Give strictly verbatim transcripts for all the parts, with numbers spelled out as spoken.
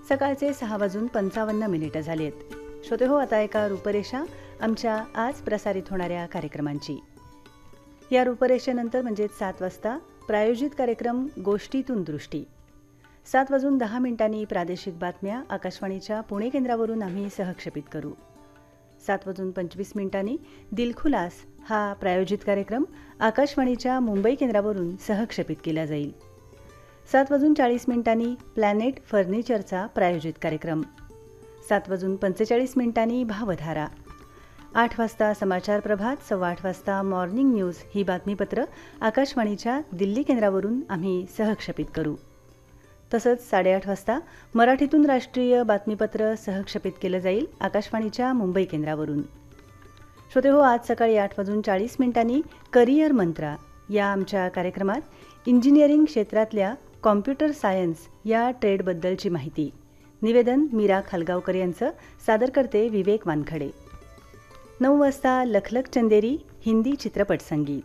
सकाळचे सहा वाजून पंचावन्न मिनिटं झालेत. श्रोते हो, आता एका रूपरेषा आमच्या आज प्रसारित होणाऱ्या कार्यक्रमांची. या रूपरेषेनंतर म्हणजेच सात वाजता प्रायोजित कार्यक्रम गोष्टीतून दृष्टी. सात वाजून दहा मिनिटांनी प्रादेशिक बातम्या आकाशवाणीच्या पुणे केंद्रावरून आम्ही सहक्षेपित करू. सात वाजून पंचवीस मिनिटांनी दिलखुलास हा प्रायोजित कार्यक्रम आकाशवाणीच्या मुंबई केंद्रावरून सहक्षेपित केला जाईल. सात वाजून चाळीस मिनिटांनी प्लॅनेट फर्निचरचा प्रायोजित कार्यक्रम. सात वाजून पंचेचाळीस मिनिटांनी भावधारा. आठ वाजता समाचार प्रभात, सव्वा आठ वाजता मॉर्निंग न्यूज ही बातमीपत्र आकाशवाणीच्या दिल्ली केंद्रावरून आम्ही सहक्षेपित करू. तसंच साडेआठ वाजता मराठीतून राष्ट्रीय बातमीपत्र सहक्षेपित केलं जाईल आकाशवाणीच्या मुंबई केंद्रावरून. श्रोते हो, आज सकाळी आठ वाजून चाळीस मिनिटांनी करिअर मंत्रा या आमच्या कार्यक्रमात इंजिनिअरिंग क्षेत्रातल्या कॉम्प्युटर सायन्स या ट्रेडबद्दलची माहिती. निवेदन मीरा खालगावकर यांचं. सादर करते विवेक वानखडे. नऊ वाजता लखलख चंदेरी हिंदी चित्रपट संगीत.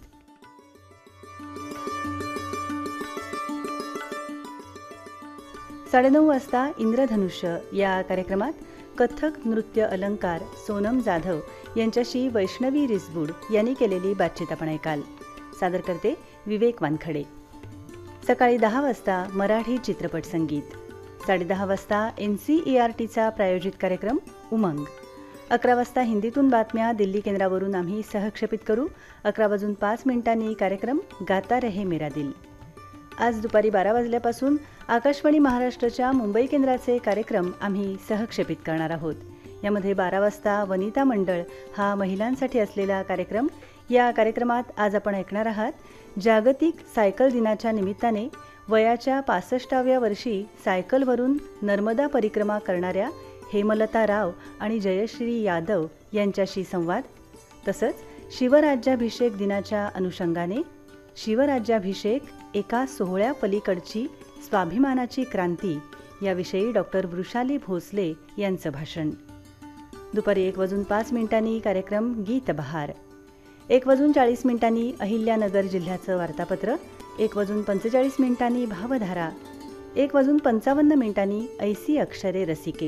साडेनऊ वाजता इंद्रधनुष्य या कार्यक्रमात कथक नृत्य अलंकार सोनम जाधव यांच्याशी वैष्णवी रिसबूड यांनी केलेली बातचीत आपण ऐकाल. सादर करते विवेक वानखडे. सकाळी दहा वाजता मराठी चित्रपट संगीत. साडेदहा वाजता एन सी ई आर टीचा प्रायोजित कार्यक्रम उमंग. अकरा वाजता हिंदीतून बातम्या दिल्ली केंद्रावरून आम्ही सहक्षेपित करू. अकरा वाजून पाच मिनिटांनी कार्यक्रम गाता रहे मेरा दिल. आज दुपारी बारा वाजल्यापासून आकाशवाणी महाराष्ट्राच्या मुंबई केंद्राचे कार्यक्रम आम्ही सहक्षेपित करणार आहोत. यामध्ये बारा वाजता वनिता मंडळ हा महिलांसाठी असलेला कार्यक्रम. या कार्यक्रमात आज आपण ऐकणार आहात जागतिक सायकल दिनाच्या निमित्ताने वयाच्या पासष्टाव्या वर्षी सायकलवरून नर्मदा परिक्रमा करणाऱ्या हेमलता राव आणि जयश्री यादव यांच्याशी संवाद. तसंच शिवराज्याभिषेक दिनाच्या अनुषंगाने शिवराज्याभिषेक एका सोहळ्या पलीकडची स्वाभिमानाची क्रांती याविषयी डॉक्टर वृषाली भोसले यांचं भाषण. दुपारी एक वाजून पाच मिनिटांनी कार्यक्रम गीत बहार. एक वाजून चाळीस मिनिटांनी अहिल्यानगर जिल्ह्याचं वार्तापत्र. एक वाजून पंचेचाळीस मिनिटांनी भावधारा. एक वाजून पंचावन्न मिनिटांनी ऐसी अक्षरे रसिके.